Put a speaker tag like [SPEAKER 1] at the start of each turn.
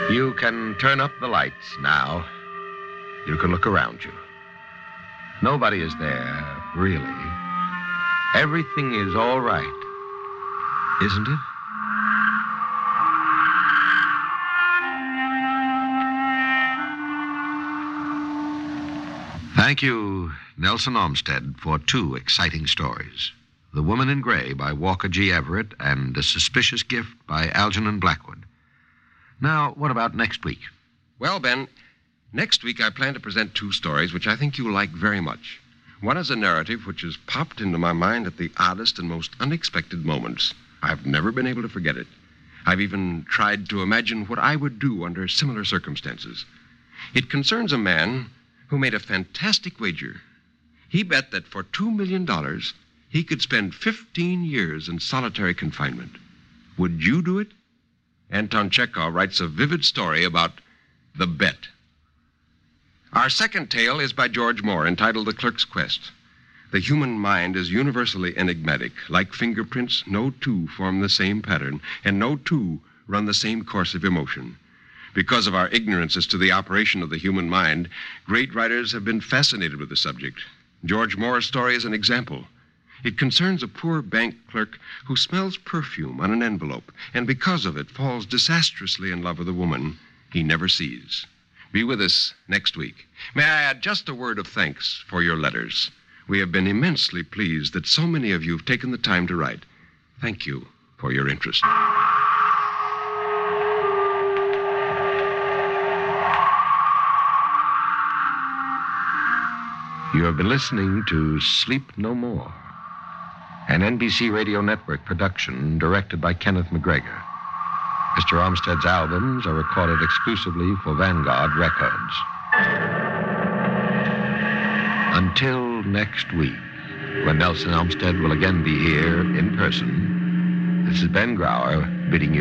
[SPEAKER 1] You can turn up the lights now. You can look around you. Nobody is there, really. Everything is all right, isn't it? Thank you, Nelson Olmsted, for two exciting stories. The Woman in Gray by Walker G. Everett and The Suspicious Gift by Algernon Blackwood. Now, what about next week?
[SPEAKER 2] Well, Ben, next week I plan to present two stories which I think you'll like very much. One is a narrative which has popped into my mind at the oddest and most unexpected moments. I've never been able to forget it. I've even tried to imagine what I would do under similar circumstances. It concerns a man who made a fantastic wager. He bet that for $2 million, he could spend 15 years in solitary confinement. Would you do it? Anton Chekhov writes a vivid story about the bet. Our second tale is by George Moore, entitled The Clerk's Quest. The human mind is universally enigmatic. Like fingerprints, no two form the same pattern, and no two run the same course of emotion. Because of our ignorance as to the operation of the human mind, great writers have been fascinated with the subject. George Moore's story is an example. It concerns a poor bank clerk who smells perfume on an envelope, and because of it falls disastrously in love with a woman he never sees. Be with us next week. May I add just a word of thanks for your letters. We have been immensely pleased that so many of you have taken the time to write. Thank you for your interest.
[SPEAKER 1] You have been listening to Sleep No More, an NBC Radio Network production directed by Kenneth McGregor. Mr. Olmsted's albums are recorded exclusively for Vanguard Records. Until next week, when Nelson Olmsted will again be here in person, this is Ben Grauer bidding you